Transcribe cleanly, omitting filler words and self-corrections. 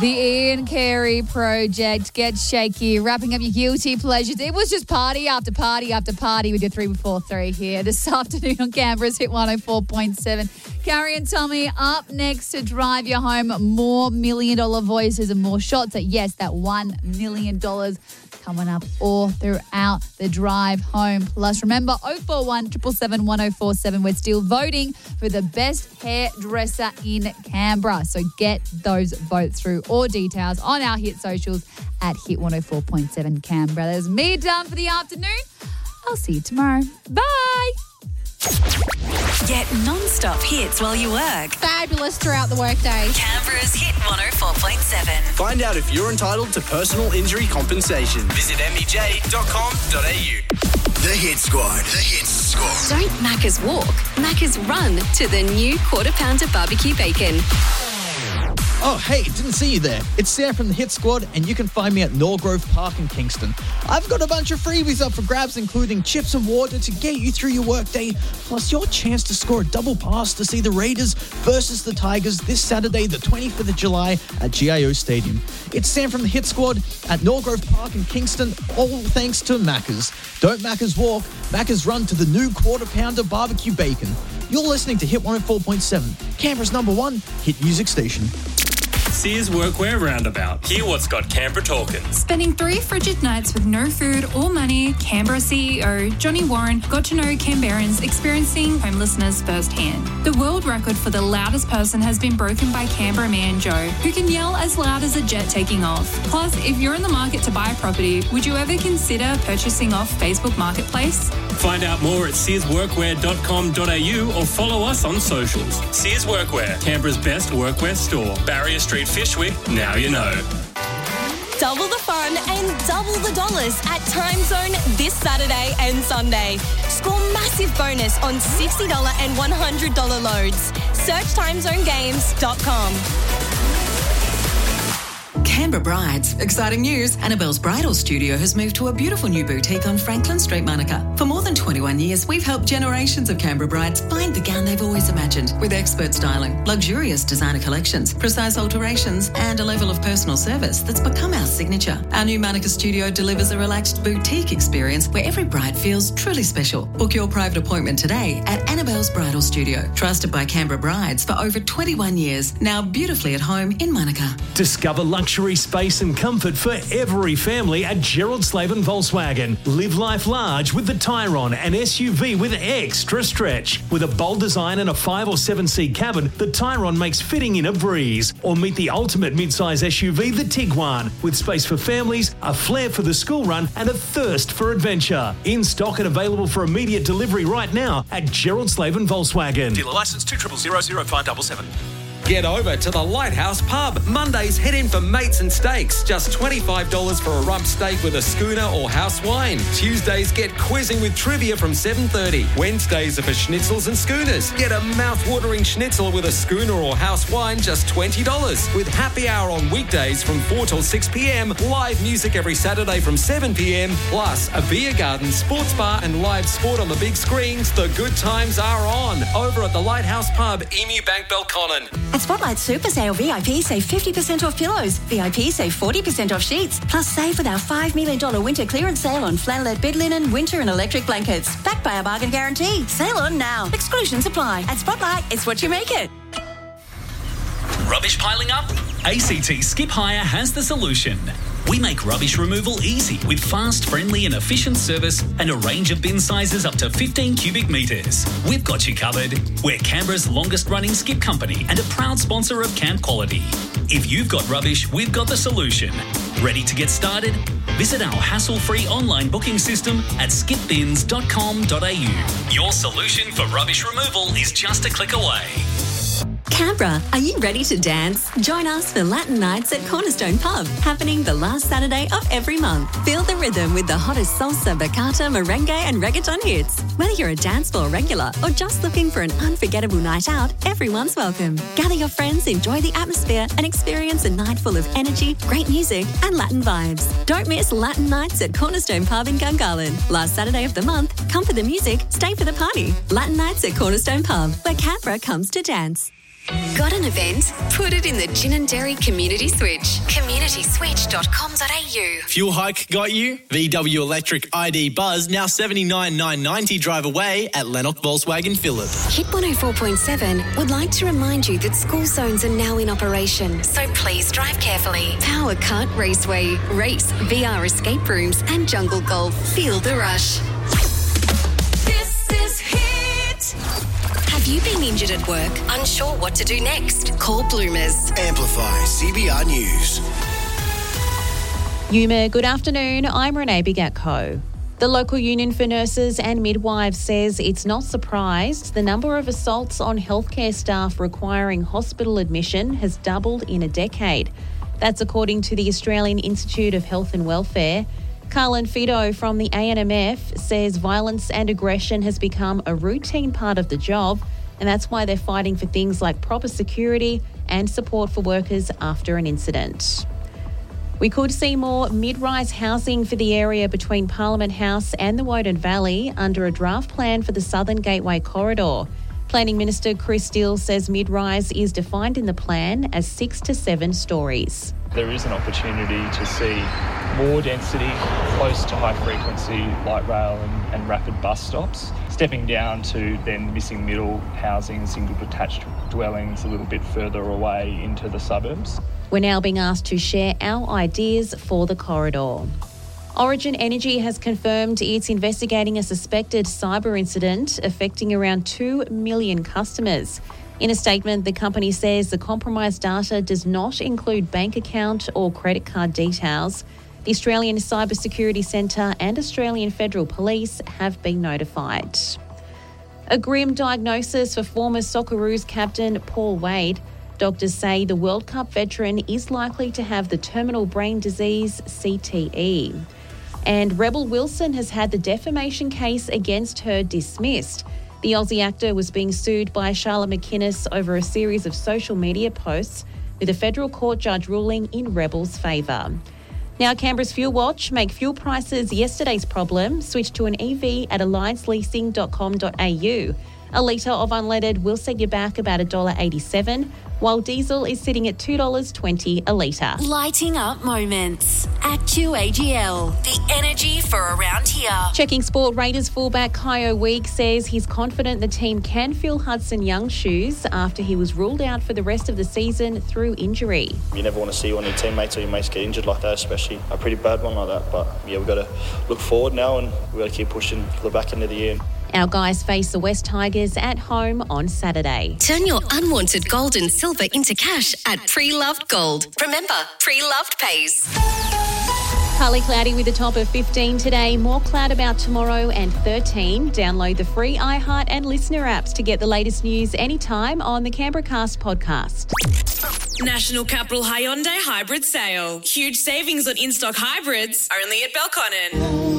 The Ian Carey Project. Get shaky. Wrapping up your guilty pleasures. It was just party after party after party with your 3 before 3 here this afternoon on Canberra's Hit 104.7. Carrie and Tommy up next to drive you home. More $1 million voices and more shots at, yes, that $1 million coming up all throughout the drive home. Plus, remember, 041 777 1047. We're still voting for the best hairdresser in Canberra. So get those votes through. All details on our Hit socials at Hit 104.7 Canberra. There's me done for the afternoon. I'll see you tomorrow. Bye. Get non-stop hits while you work. Fabulous throughout the workday. Canberra's Hit 104.7. Find out if you're entitled to personal injury compensation. Visit mej.com.au. The Hit Squad. The Hit Squad. Don't Macca's walk, Macca's run to the new Quarter Pounder barbecue bacon. Oh, hey, didn't see you there. It's Sam from the Hit Squad, and you can find me at Norgrove Park in Kingston. I've got a bunch of freebies up for grabs, including chips and water to get you through your workday, plus your chance to score a double pass to see the Raiders versus the Tigers this Saturday, the 25th of July at GIO Stadium. It's Sam from the Hit Squad at Norgrove Park in Kingston, all thanks to Macca's. Don't Macca's walk, Macca's run to the new Quarter Pounder barbecue bacon. You're listening to Hit 104.7, Canberra's #1 hit music station. Sears Workwear Roundabout. Hear what's got Canberra talking. Spending 3 frigid nights with no food or money, Canberra CEO Johnny Warren got to know Canberrans experiencing homelessness firsthand. The world record for the loudest person has been broken by Canberra man Joe, who can yell as loud as a jet taking off. Plus, if you're in the market to buy a property, would you ever consider purchasing off Facebook Marketplace? Find out more at searsworkwear.com.au or follow us on socials. Sears Workwear, Canberra's best workwear store. Barrier Street, Fyshwick, now you know. Double the fun and double the dollars at Time Zone this Saturday and Sunday. Score massive bonus on $60 and $100 loads. Search timezonegames.com. Canberra Brides. Exciting news. Annabelle's Bridal Studio has moved to a beautiful new boutique on Franklin Street, Monica. For more than 21 years, we've helped generations of Canberra brides find the gown they've always imagined with expert styling, luxurious designer collections, precise alterations, and a level of personal service that's become our signature. Our new Monica Studio delivers a relaxed boutique experience where every bride feels truly special. Book your private appointment today at Annabelle's Bridal Studio. Trusted by Canberra brides for over 21 years, now beautifully at home in Monica. Discover luxury space and comfort for every family at Gerald Slaven Volkswagen. Live life large with the Tyron, an SUV with extra stretch. With a bold design and a 5 or 7 seat cabin, the Tyron makes fitting in a breeze. Or meet the ultimate midsize SUV, the Tiguan, with space for families, a flair for the school run, and a thirst for adventure. In stock and available for immediate delivery right now at Gerald Slaven Volkswagen. Dealer licence 2000577. Get over to the Lighthouse Pub. Mondays, head in for mates and steaks. Just $25 for a rump steak with a schooner or house wine. Tuesdays, get quizzing with trivia from 7:30. Wednesdays are for schnitzels and schooners. Get a mouth-watering schnitzel with a schooner or house wine, just $20. With happy hour on weekdays from 4 till 6 p.m. Live music every Saturday from 7 p.m. Plus a beer garden, sports bar and live sport on the big screens. The good times are on. Over at the Lighthouse Pub, Emu Bank, Belconnen. At Spotlight Super Sale, VIP save 50% off pillows. VIP save 40% off sheets. Plus save with our $5 million winter clearance sale on flannelette bed linen, winter and electric blankets. Backed by our bargain guarantee. Sale on now. Exclusions apply. At Spotlight, it's what you make it. Rubbish piling up? ACT Skip Hire has the solution. We make rubbish removal easy with fast, friendly and efficient service and a range of bin sizes up to 15 cubic metres. We've got you covered. We're Canberra's longest running skip company and a proud sponsor of Camp Quality. If you've got rubbish, we've got the solution. Ready to get started? Visit our hassle-free online booking system at skipbins.com.au. Your solution for rubbish removal is just a click away. Canberra, are you ready to dance? Join us for Latin Nights at Cornerstone Pub, happening the last Saturday of every month. Feel the rhythm with the hottest salsa, bachata, merengue and reggaeton hits. Whether you're a dance floor regular or just looking for an unforgettable night out, everyone's welcome. Gather your friends, enjoy the atmosphere and experience a night full of energy, great music and Latin vibes. Don't miss Latin Nights at Cornerstone Pub in Gungahlin. Last Saturday of the month, come for the music, stay for the party. Latin Nights at Cornerstone Pub, where Canberra comes to dance. Got an event? Put it in the Gin and Dairy Community Switch. communityswitch.com.au. Fuel hike got you? VW Electric ID Buzz now $79,990 drive away at Lennox Volkswagen Phillip. Hit 104.7 would like to remind you that school zones are now in operation, so please drive carefully. Power Kart Raceway, race, VR escape rooms and jungle golf. Feel the rush. This is Hit. Have you been injured at work? Unsure what to do next? Call Bloomers. Amplify CBR News. Yuma, good afternoon. I'm Renee Bigatko. The local union for nurses and midwives says it's not surprised the number of assaults on healthcare staff requiring hospital admission has doubled in a decade. That's according to the Australian Institute of Health and Welfare. Carlin Fido from the ANMF says violence and aggression has become a routine part of the job, and that's why they're fighting for things like proper security and support for workers after an incident. We could see more mid-rise housing for the area between Parliament House and the Woden Valley under a draft plan for the Southern Gateway Corridor. Planning Minister Chris Steele says mid-rise is defined in the plan as 6 to 7 stories. There is an opportunity to see more density close to high-frequency light rail and rapid bus stops, stepping down to then missing middle housing, single detached dwellings a little bit further away into the suburbs. We're now being asked to share our ideas for the corridor. Origin Energy has confirmed it's investigating a suspected cyber incident affecting around 2 million customers. In a statement, the company says the compromised data does not include bank account or credit card details. The Australian Cybersecurity Centre and Australian Federal Police have been notified. A grim diagnosis for former Socceroos captain Paul Wade. Doctors say the World Cup veteran is likely to have the terminal brain disease CTE. And Rebel Wilson has had the defamation case against her dismissed. The Aussie actor was being sued by Charlotte McInnes over a series of social media posts, with a federal court judge ruling in Rebel's favour. Now, Canberra's Fuel Watch. Make fuel prices yesterday's problem. Switch to an EV at allianceleasing.com.au. A litre of unleaded will set you back about $1.87, while diesel is sitting at $2.20 a litre. Lighting up moments at QAGL. The energy for around here. Checking sport, Raiders fullback Kyo Week says he's confident the team can fill Hudson Young's shoes after he was ruled out for the rest of the season through injury. You never want to see one of your teammates or your mates get injured like that, especially a pretty bad one like that. But yeah, we've got to look forward now and we've got to keep pushing for the back end of the year. Our guys face the West Tigers at home on Saturday. Turn your unwanted gold and silver into cash at Pre-Loved Gold. Remember, Pre-Loved pays. Partly cloudy with a top of 15 today. More cloud about tomorrow and 13. Download the free iHeart and Listener apps to get the latest news anytime on the Canberra Cast podcast. National Capital Hyundai Hybrid Sale. Huge savings on in-stock hybrids only at Belconnen.